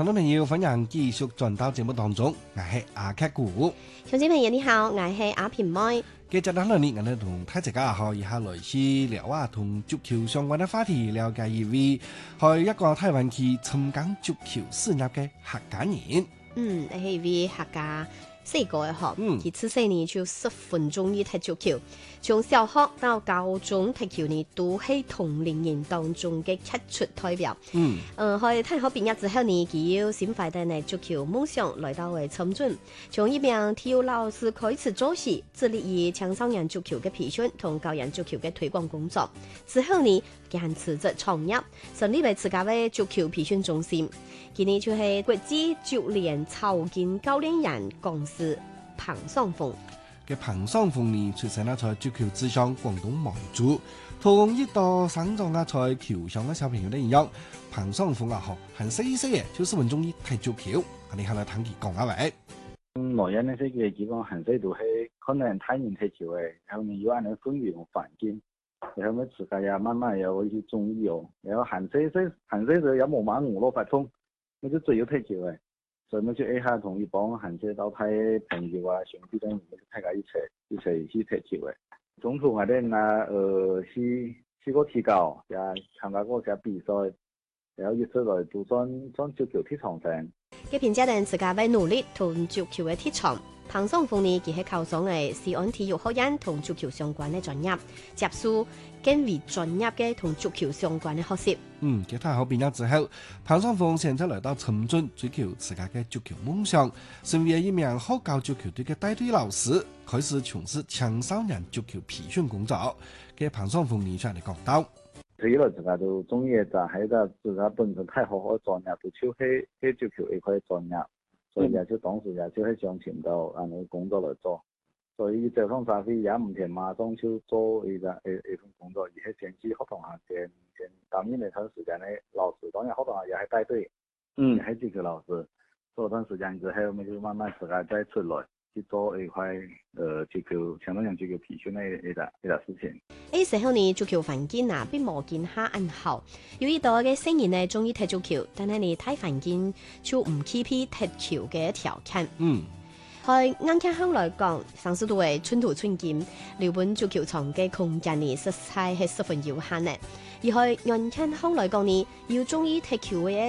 聽眾朋友，歡迎繼續轉到節目當中，我係阿劇股。 聽眾朋友你好，我係阿平妹。 繼續喺度呢，我哋同大家可以下來去聊下同足球相關嘅話題，了解一位去一個台灣去參加足球事業嘅客家人。 係一位客家細個嘅嗬，佢出世呢就十分鍾意踢足球，從小學到高中踢球呢都係同齡人當中嘅傑出代表。去大學畢業之後呢，佢要先發展嘅足球夢想來到為深圳，從一名體育老師開始做起，致力於青少年足球嘅培訓同教人足球嘅推廣工作。之後呢，佢辭職創業，成立為自家嘅足球培訓中心。今年就係國際足聯草根教練人公司彭雙鳳嘅彭雙鳳呢，出生喺在足球之鄉廣東茂州，同一度生長喺在球場嘅小朋友都一樣。彭雙鳳啊，很細嘅，就十分鍾意踢足球。我哋下來聽佢講下喂。 內人呢些嘅地方很細都係可能睇人踢球嘅，然後呢有按呢風雨同環境，然後呢自家也慢慢有一些中意哦，然後很細就有冇買5-6百通。我就最要踢球嘅，所以我就一下同一幫行車到睇朋友啊、兄弟等，我就大家一齊去踢球嘅。中途我哋試過踢球，也參加過些比賽，然後一出來都算足球踢場上。 佢憑借定自家為努力同足球嘅踢場，彭雙鳳呢，佢喺考上嘅西安體育學院同足球相關嘅專業，接受更為專業嘅同足球相關嘅學習。 佢大學畢業之後，彭雙鳳選擇來到深圳追求自家嘅足球夢想，成為一名學教足球隊嘅帶隊老師，開始從事青少年足球培訓工作。嘅彭雙鳳年上嚟講到， 睇落自家都中意就喺度自家本身太好專業，都超喺足球一塊專業，所以也就當時也就喺向前度工作來做。所以這方面也唔停馬上就做一份工作，而係前期學堂下前擔任一段時間嘅老師，當然學堂下也係帶隊，也係足球老師。做段時間之後，我們就慢慢自己再出來去做一塊足球青少年足球培訓嘅一個事情。 呢時候呢，足球環境比冇見下咁好，有一度嘅青年呢中意踢足球，但係你睇環境就唔匹配踢球嘅條件。喺啱聽香來講，上次都係寸土寸金，日本足球場嘅空間呢實在係十分有限嘅。而係啱聽香來講呢，要中意踢球嘅